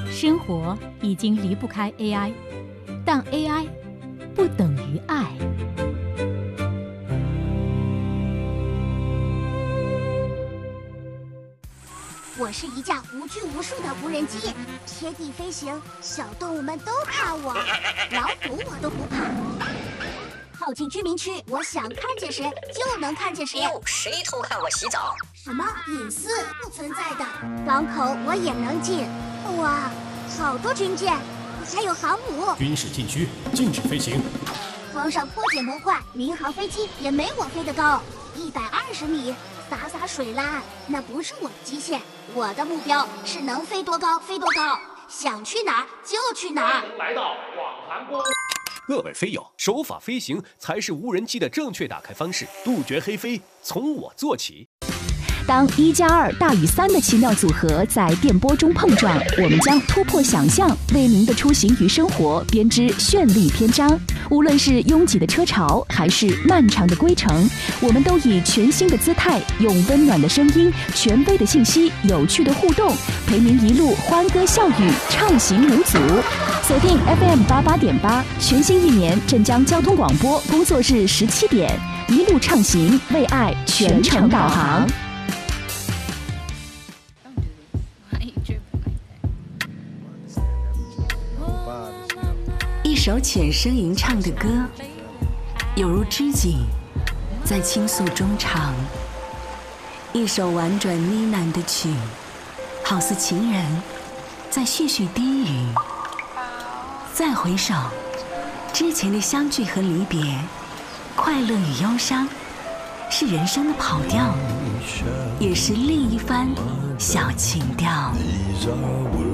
生活已经离不开 AI， 但 AI 不等于爱。 我是一架无拘无束的无人机，贴地飞行，小动物们都怕我，老虎我都不怕。靠近居民区，我想看见谁就能看见谁。 哟，谁偷看我洗澡？ 什么隐私不存在的？港口我也能进。哇，好多军舰，还有航母。 军事禁区，禁止飞行。 皇上颇解梦幻，民航飞机也没我飞得高，120米，洒水啦，那不是我的极限。我的目标是能飞多高飞多高，想去哪儿就去哪儿。 来到广寒宫。 各位飞友，守法飞行才是无人机的正确打开方式，杜绝黑飞，从我做起。 当1+2大于3的奇妙组合在电波中碰撞，我们将突破想象，为您的出行与生活编织绚丽篇章。无论是拥挤的车潮，还是漫长的归程，我们都以全新的姿态，用温暖的声音、权威的信息、有趣的互动，陪您一路欢歌笑语，畅行无阻。锁定 FM88.8，全新一年，镇江交通广播工作日17点，一路畅行，为爱全程导航。 一首浅声吟唱的歌，有如织锦，在倾诉中唱；一首婉转呢喃的曲，好似情人在絮絮低语。再回首，之前的相聚和离别，快乐与忧伤，是人生的跑调，也是另一番小情调。